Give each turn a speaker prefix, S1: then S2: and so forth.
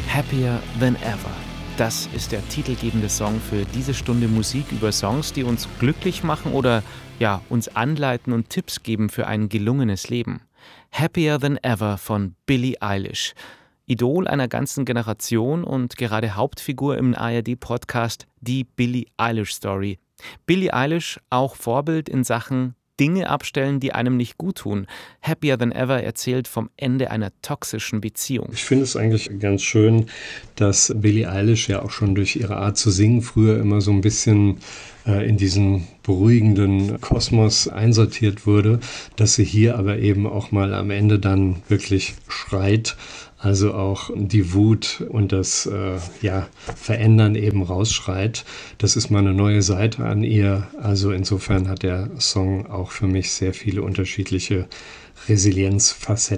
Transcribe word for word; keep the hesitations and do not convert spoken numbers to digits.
S1: Happier Than Ever. Das ist der titelgebende Song für diese Stunde Musik über Songs, die uns glücklich machen oder ja, uns anleiten und Tipps geben für ein gelungenes Leben. Happier Than Ever von Billie Eilish. Idol einer ganzen Generation und gerade Hauptfigur im A R D-Podcast Die Billie Eilish Story. Billie Eilish auch Vorbild in Sachen Dinge abstellen, die einem nicht gut tun. Happier Than Ever erzählt vom Ende einer toxischen Beziehung.
S2: Ich finde es eigentlich ganz schön, dass Billie Eilish ja auch schon durch ihre Art zu singen früher immer so ein bisschen äh, in diesen beruhigenden Kosmos einsortiert wurde, dass sie hier aber eben auch mal am Ende dann wirklich schreit. Also auch die Wut und das äh, ja, Verändern eben rausschreit. Das ist mal eine neue Seite an ihr. Also insofern hat der Song auch für mich sehr viele unterschiedliche Resilienzfacetten.